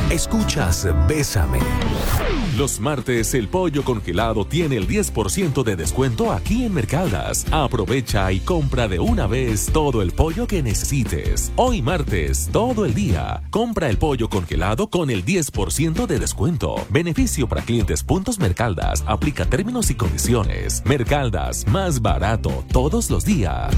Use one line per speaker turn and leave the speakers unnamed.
Escuchas Bésame.
Los martes el pollo congelado tiene el 10% de descuento aquí en Mercaldas. Aprovecha y compra de una vez todo el pollo que necesites. Hoy martes, todo el día, compra el pollo congelado con el 10% de descuento. Beneficio para clientes Puntos Mercaldas. Aplica términos y condiciones. Mercaldas, más barato todos los días.